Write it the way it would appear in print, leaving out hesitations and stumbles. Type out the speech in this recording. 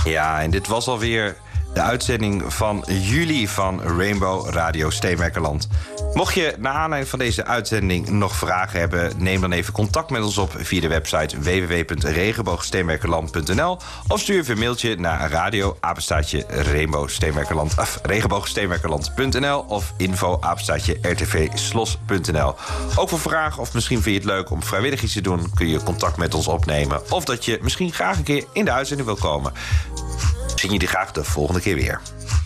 Ja, en dit was alweer de uitzending van juli van Rainbow Radio Steenwijkerland. Mocht je naar aanleiding van deze uitzending nog vragen hebben, neem dan even contact met ons op via de website www.regenboogsteenwijkerland.nl of stuur even een mailtje naar regenboogsteenwijkerland.nl of info@rtvslos.nl. Ook voor vragen of misschien vind je het leuk om vrijwillig iets te doen, kun je contact met ons opnemen. Of dat je misschien graag een keer in de uitzending wil komen. Zien jullie graag de volgende keer weer.